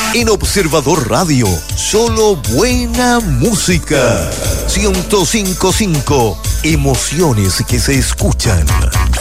En Observador Radio, solo buena música. 105.5, emociones que se escuchan.